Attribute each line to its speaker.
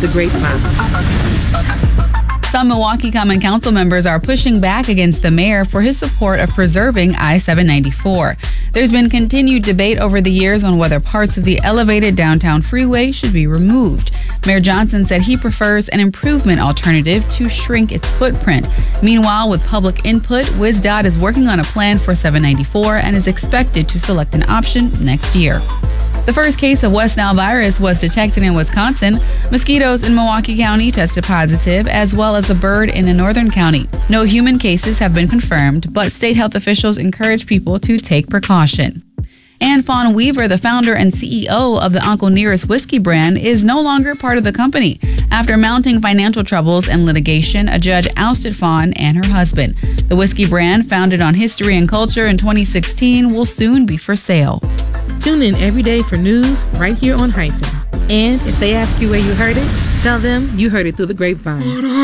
Speaker 1: The Grapevine.
Speaker 2: Some Milwaukee Common Council members are pushing back against the mayor for his support of preserving I-794. There's been continued debate over the years on whether parts of the elevated downtown freeway should be removed. Mayor Johnson said he prefers an improvement alternative to shrink its footprint. Meanwhile, with public input, WisDOT is working on a plan for 794 and is expected to select an option next year. The first case of West Nile virus was detected in Wisconsin. Mosquitoes in Milwaukee County tested positive, as well as a bird in a northern county. No human cases have been confirmed, but state health officials encourage people to take precaution. And Fawn Weaver, the founder and CEO of the Uncle Nearest whiskey brand, is no longer part of the company. After mounting financial troubles and litigation, a judge ousted Fawn and her husband. The whiskey brand, founded on history and culture in 2016, will soon be for sale.
Speaker 1: Tune in every day for news right here on Hyphen. And if they ask you where you heard it, tell them you heard it through the grapevine.